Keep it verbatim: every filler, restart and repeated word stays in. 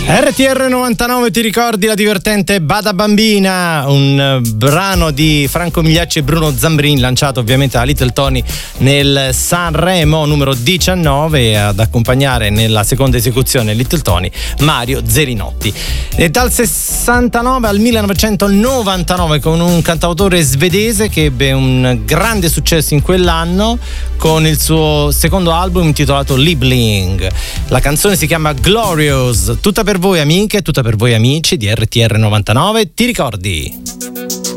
R T R novantanove, ti ricordi la divertente Bada Bambina, un brano di Franco Migliacci e Bruno Zambrin, lanciato ovviamente da Little Tony nel Sanremo numero diciannove, e ad accompagnare nella seconda esecuzione Little Tony Mario Zerinotti. E dal sessantanove al millenovecentonovantanove, con un cantautore svedese che ebbe un grande successo in quell'anno con il suo secondo album intitolato Liebling. La canzone si chiama Glorious. Tutta per voi amiche, tutta per voi amici di R T R novantanove, ti ricordi?